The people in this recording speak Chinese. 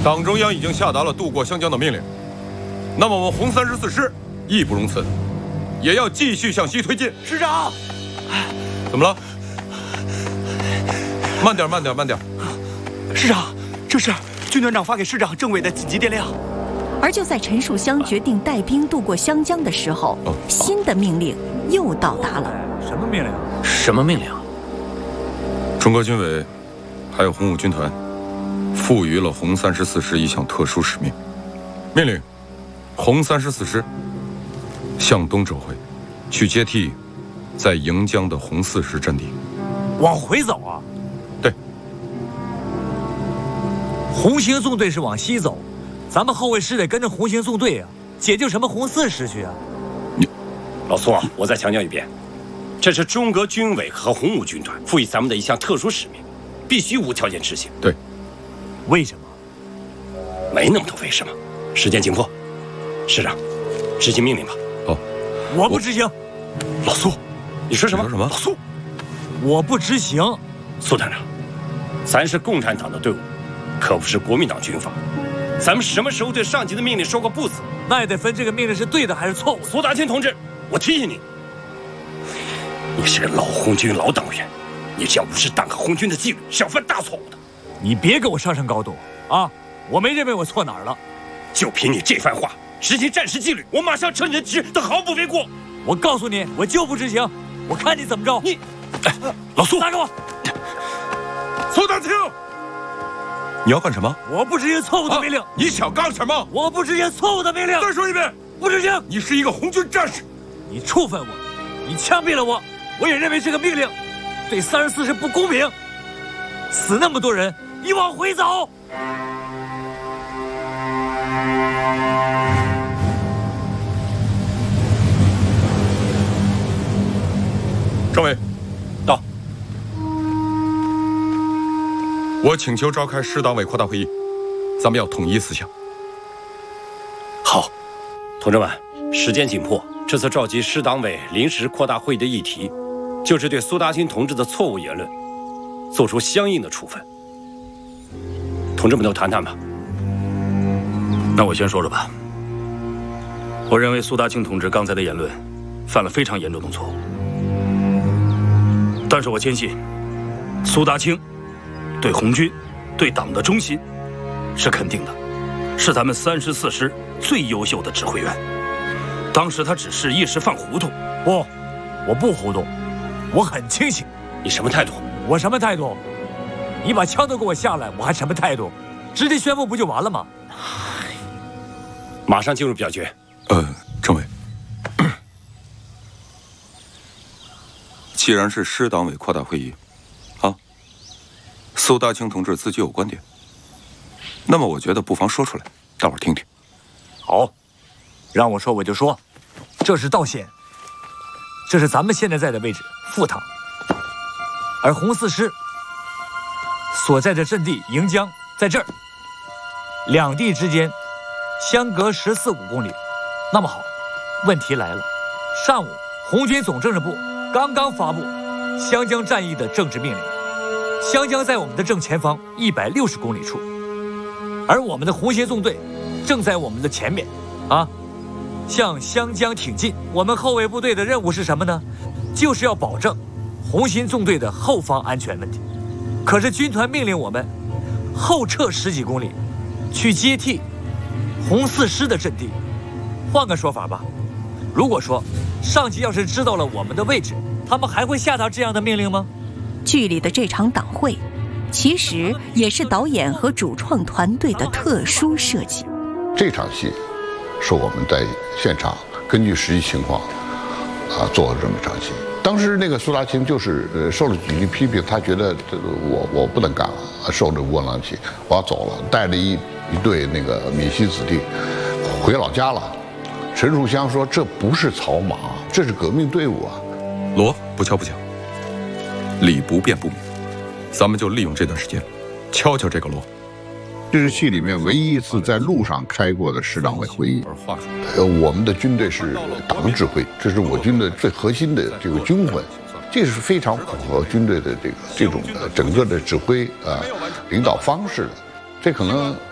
党中央已经下达了渡过湘江的命令，那么我们红34师义不容辞，也要继续向西推进。 师长， 怎么了？慢点，慢点，慢点。 师长，这是军团长发给师长、政委的紧急电令。 而就在陈树湘决定带兵渡过湘江的时候，新的命令又到达了。 什么命令？ 什么命令？ 中革军委还有红五军团赋予了红34师一项特殊使命，命令红34师向东撤回，去接替在盈江的红4师阵地。 往回走啊？ 对。 红星纵队是往西走，咱们后卫师得跟着红星纵队啊，解救什么红4师去啊？ 老苏啊，我再强调一遍，这是中革军委和红五军团赋予咱们的一项特殊使命，必须无条件执行。 对。 为什么？ 没那么多为什么，时间紧迫。师长，执行命令吧。 好， 我不执行。 老苏，你说什么？ 你说什么？ 老苏， 我不执行。 苏团长，咱是共产党的队伍，可不是国民党军阀。咱们什么时候对上级的命令说过不字？ 那也得分这个命令是对的还是错误的。 苏大清同志，我提醒你，你是个老红军老党员，你这样无视党和红军的纪律，是要犯大错误的。 你别给我上升高度啊！我没认为我错哪儿了。 就凭你这番话，执行战时纪律，我马上撤你的职都毫不为过。 我告诉你，我就不执行，我看你怎么着。你， 老苏， 打给我！ 苏大清，你要干什么？ 我不执行错误的命令。 你想干什么？ 我不执行错误的命令。 再说一遍， 不执行。 你是一个红军战士， 你触犯我，你枪毙了我，我也认为这个命令对34师不公平。死那么多人，你往回走。 政委， 到。 我请求召开师党委扩大会议，咱们要统一思想。 好，同志们，时间紧迫，这次召集师党委临时扩大会议的议题，就是对苏大清同志的错误言论做出相应的处分。同志们都谈谈吧。 那我先说说吧。我认为苏大清同志刚才的言论犯了非常严重的错误，但是我坚信苏大清对红军、对党的忠心是肯定的，是咱们34师最优秀的指挥员。当时他只是一时犯糊涂。 不，我不糊涂，我很清醒。 你什么态度？ 我什么态度？你把枪都给我下来，我还什么态度？直接宣布不就完了吗？ 马上进入表决。 政委，既然是师党委扩大会议，苏大清同志自己有观点，那么我觉得不妨说出来，大伙儿听听。 好，让我说我就说，这是道县，这是咱们现在在的位置副堂，而红4师所在的阵地盈江在这儿，两地之间相隔14-15公里。那么好，问题来了，上午红军总政治部刚刚发布湘江战役的政治命令，湘江在我们的正前方160公里处，而我们的红协纵队正在我们的前面向湘江挺进。我们后卫部队的任务是什么呢？就是要保证红心纵队的后方安全问题。可是军团命令我们后撤10几公里，去接替红4师的阵地。换个说法吧，如果说上级要是知道了我们的位置，他们还会下达这样的命令吗？ 剧里的这场党会，其实也是导演和主创团队的特殊设计。 这场戏是我们在现场根据实际情况做的这么一场戏。当时那个苏大清就是受了几句批评，他觉得我不能干了，受着窝囊气，我要走了，带着一队那个闽西子弟回老家了。陈树湘说：“这不是草莽，这是革命队伍啊！” 锣不敲不响，理不辩不明，咱们就利用这段时间，敲敲这个锣。 这是戏里面唯一一次在路上开过的师党委会议。我们的军队是党指挥，这是我军的最核心的这个军魂，这是非常符合军队的这种的整个的指挥领导方式的。这可能